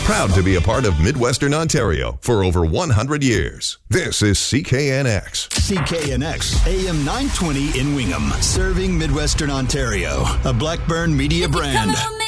Proud to be a part of Midwestern Ontario for over 100 years. This is CKNX. CKNX, AM 920 in Wingham, serving Midwestern Ontario. A Blackburn Media brand.